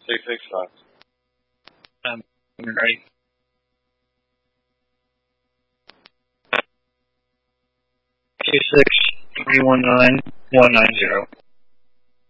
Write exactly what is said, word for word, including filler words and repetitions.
Six six five. Um, ready. Two six three one nine one nine zero.